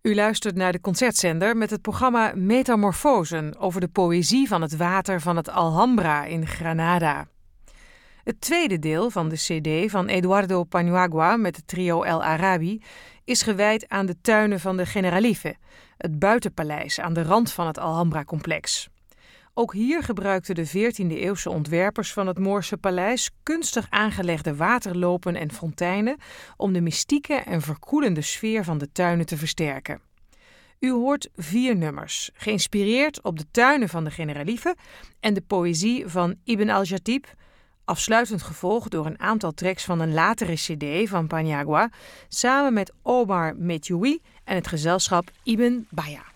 U luistert naar de Concertzender met het programma Metamorfosen over de poëzie van het water van het Alhambra in Granada. Het tweede deel van de cd van Eduardo Paniagua met het trio El Arabi is gewijd aan de tuinen van de Generalife, het buitenpaleis aan de rand van het Alhambra-complex. Ook hier gebruikten de 14e-eeuwse ontwerpers van het Moorse paleis kunstig aangelegde waterlopen en fonteinen om de mystieke en verkoelende sfeer van de tuinen te versterken. U hoort 4 nummers, geïnspireerd op de tuinen van de Generalife en de poëzie van Ibn al-Jatib, afsluitend gevolgd door een aantal tracks van een latere cd van Paniagua, samen met Omar Medjoui en het gezelschap Ibn Baya.